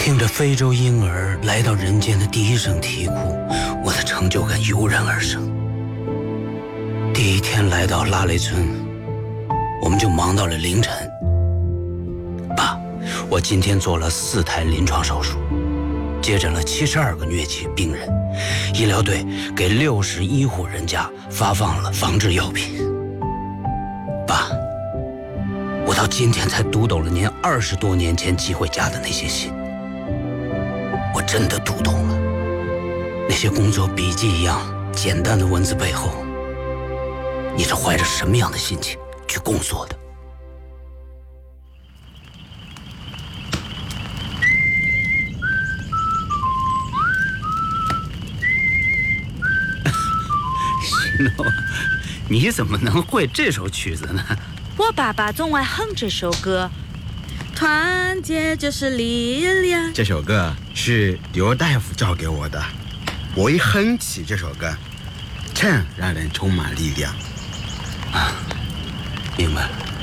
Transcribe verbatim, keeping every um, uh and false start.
听着非洲婴儿来到人间的第一声啼哭，我的成就感油然而生。第一天来到拉雷村，我们就忙到了凌晨。爸，我今天做了四台临床手术，接诊了七十二个疟疾病人，医疗队给六十一户人家发放了防治药品。爸，我到今天才读懂了您二十多年前寄回家的那些信，我真的读懂了那些工作笔记一样简单的文字背后，你是怀着什么样的心情去工作的？西诺，你怎么能会这首曲子呢？ 我爸爸总爱哼这首歌，团结就是力量。 这首歌是刘大夫教给我的，我一哼起这首歌，真让人充满力量。 啊，明白了。